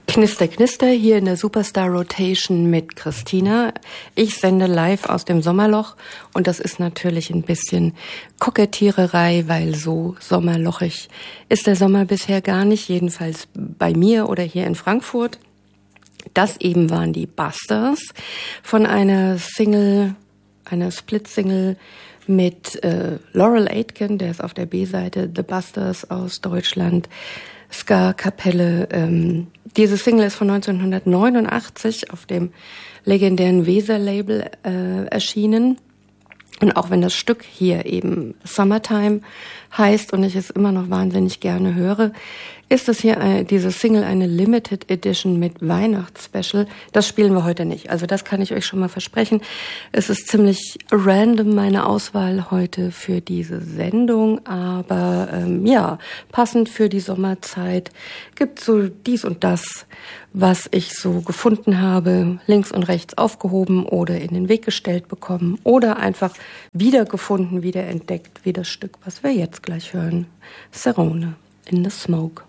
Knister, Knister hier in der Superstar Rotation mit Christina. Ich sende live aus dem Sommerloch und das ist natürlich ein bisschen Kokettiererei, weil so sommerlochig ist der Sommer bisher gar nicht, jedenfalls bei mir oder hier in Frankfurt. Das eben waren die Busters von einer Single, einer Split-Single mit Laurel Aitken, der ist auf der B-Seite, The Busters aus Deutschland, Ska-Kapelle. Diese Single ist von 1989 auf dem legendären Weser-Label erschienen. Und auch wenn das Stück hier eben Summertime heißt und ich es immer noch wahnsinnig gerne höre, ist es hier diese Single eine Limited Edition mit Weihnachtsspecial. Das spielen wir heute nicht. Also das kann ich euch schon mal versprechen. Es ist ziemlich random, meine Auswahl heute für diese Sendung. Aber ja, passend für die Sommerzeit gibt so dies und das, was ich so gefunden habe, links und rechts aufgehoben oder in den Weg gestellt bekommen oder einfach wiedergefunden, wiederentdeckt, wie das Stück, was wir jetzt gleich hören. Cerrone in the Smoke.